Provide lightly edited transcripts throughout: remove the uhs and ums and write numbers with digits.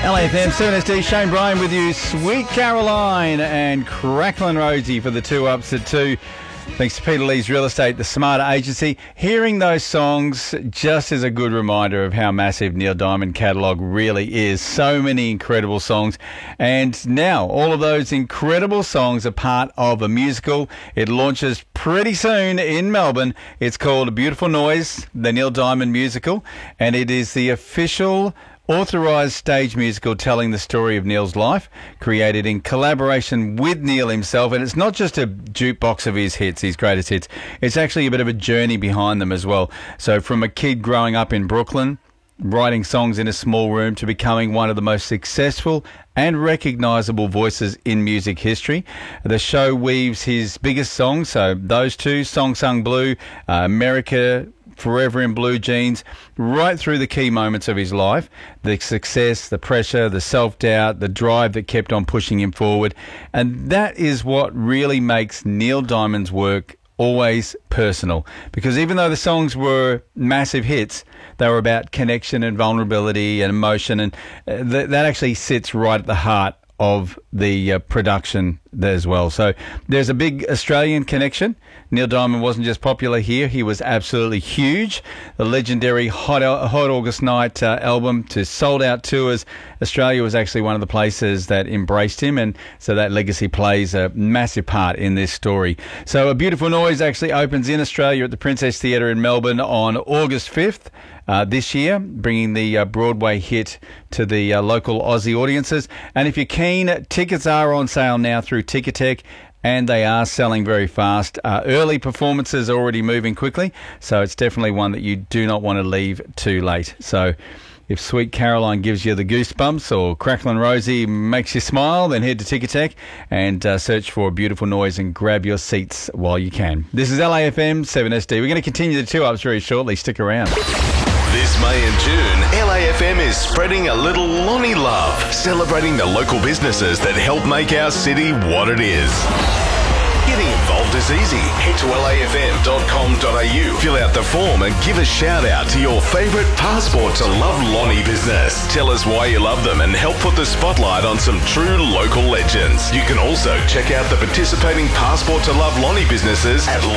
LAFM 7SD, Shane Bryan with you. Sweet Caroline and Cracklin' Rosie for the 2 ups at 2. Thanks to Peter Lee's Real Estate, the Smarter Agency. Hearing those songs just is a good reminder of how massive Neil Diamond catalogue really is. So many incredible songs. And now all of those incredible songs are part of a musical. It launches pretty soon in Melbourne. It's called A Beautiful Noise, the Neil Diamond musical. And it is the official authorised stage musical telling the story of Neil's life, created in collaboration with Neil himself. And it's not just a jukebox of his hits, his greatest hits. It's actually a bit of a journey behind them as well. So from a kid growing up in Brooklyn, writing songs in a small room, to becoming one of the most successful and recognisable voices in music history. The show weaves his biggest songs, so those two, Song Sung Blue, America, Forever in Blue Jeans, right through the key moments of his life, the success, the pressure, the self-doubt, the drive that kept on pushing him forward. And that is what really makes Neil Diamond's work always personal, because even though the songs were massive hits, they were about connection and vulnerability and emotion, and that actually sits right at the heart of the production there as well. So there's a big Australian connection. Neil Diamond wasn't just popular here, he was absolutely huge. The legendary Hot August Night album to sold-out tours. Australia was actually one of the places that embraced him, and so that legacy plays a massive part in this story. So A Beautiful Noise actually opens in Australia at the Princess Theatre in Melbourne on August 5th. This year, bringing the Broadway hit to the local Aussie audiences. And if you're keen, tickets are on sale now through Ticketek, and they are selling very fast. Early performances are already moving quickly, so it's definitely one that you do not want to leave too late. So if Sweet Caroline gives you the goosebumps or Cracklin' Rosie makes you smile, then head to Ticketek and search for A Beautiful Noise and grab your seats while you can. This is LAFM 7SD. We're going to continue the 2 ups very shortly. Stick around. This May and June, LAFM is spreading a little Lonnie love, celebrating the local businesses that help make our city what it is. Getting involved is easy. Head to lafm.com.au, fill out the form and give a shout out to your favourite Passport to Love Lonnie business. Tell us why you love them and help put the spotlight on some true local legends. You can also check out the participating Passport to Love Lonnie businesses at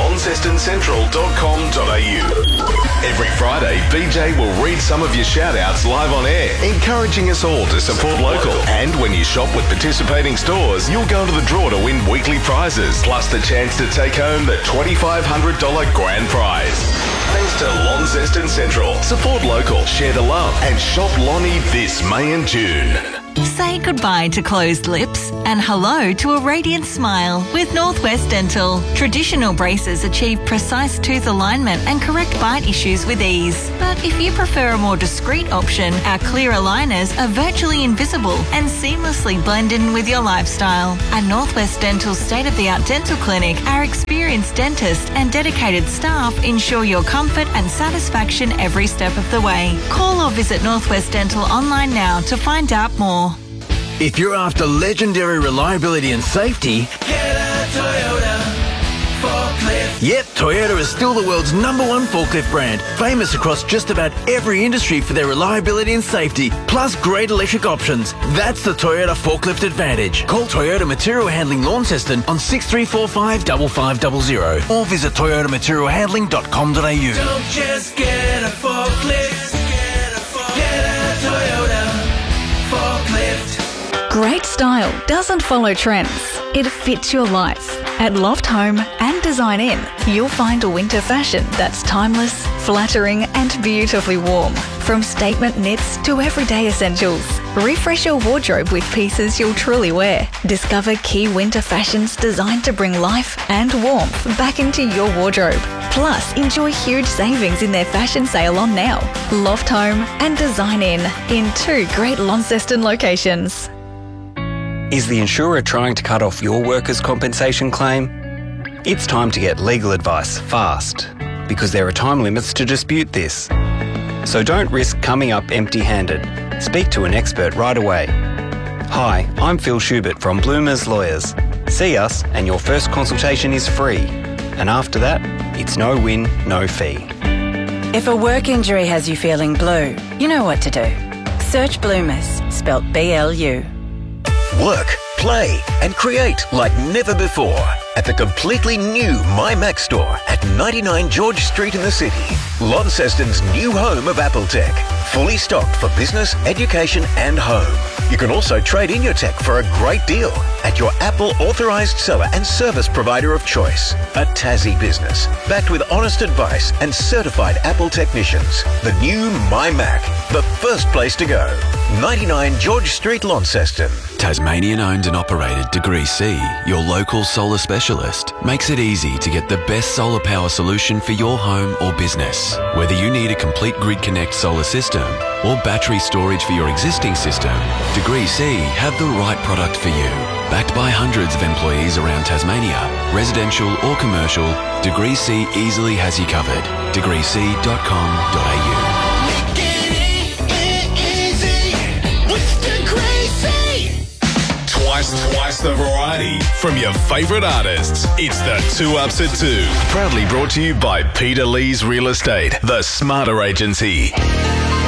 launcestoncentral.com.au. Every Friday, BJ will read some of your shout outs live on air, encouraging us all to support local. And when you shop with participating stores, you'll go into the draw to win weekly prizes, plus the chance to take home the $2,500 grand prize. Thanks to Launceston Central. Support local, share the love, and shop Lonnie this May and June. Say goodbye to closed lips and hello to a radiant smile with Northwest Dental. Traditional braces achieve precise tooth alignment and correct bite issues with ease. But if you prefer a more discreet option, our clear aligners are virtually invisible and seamlessly blend in with your lifestyle. At Northwest Dental's state-of-the-art dental clinic, our experienced dentists and dedicated staff ensure your comfort and satisfaction every step of the way. Call or visit Northwest Dental online now to find out more. If you're after legendary reliability and safety, get a Toyota forklift. Yep, Toyota is still the world's #1 forklift brand, famous across just about every industry for their reliability and safety, plus great electric options. That's the Toyota Forklift Advantage. Call Toyota Material Handling Launceston on 6345 5500 or visit toyotamaterialhandling.com.au. Don't just get a forklift, get a Toyota forklift. Great style doesn't follow trends. It fits your life. At Loft Home and Design In, you'll find a winter fashion that's timeless, flattering and beautifully warm. From statement knits to everyday essentials. Refresh your wardrobe with pieces you'll truly wear. Discover key winter fashions designed to bring life and warmth back into your wardrobe. Plus, enjoy huge savings in their fashion sale on now. Loft Home and Design In 2 great Launceston locations. Is the insurer trying to cut off your workers' compensation claim? It's time to get legal advice fast, because there are time limits to dispute this. So don't risk coming up empty-handed. Speak to an expert right away. Hi, I'm Phil Schubert from Bloomers Lawyers. See us and your first consultation is free. And after that, it's no win, no fee. If a work injury has you feeling blue, you know what to do. Search Bloomers, spelt BLU. Work, play and create like never before at the completely new MyMac store at 99 George Street in the city. Launceston's new home of Apple Tech. Fully stocked for business, education and home. You can also trade in your tech for a great deal at your Apple authorised seller and service provider of choice. A Tassie business, backed with honest advice and certified Apple technicians. The new MyMac, the first place to go. 99 George Street, Launceston. Tasmanian owned and operated Degree C, your local solar specialist, makes it easy to get the best solar power solution for your home or business. Whether you need a complete Grid Connect solar system or battery storage for your existing system, Degree C have the right product for you. Backed by hundreds of employees around Tasmania, residential or commercial, Degree C easily has you covered. degreec.com.au. Twice the variety from your favourite artists. It's the 2 Ups at 2. Proudly brought to you by Peter Lee's Real Estate, the Smarter Agency.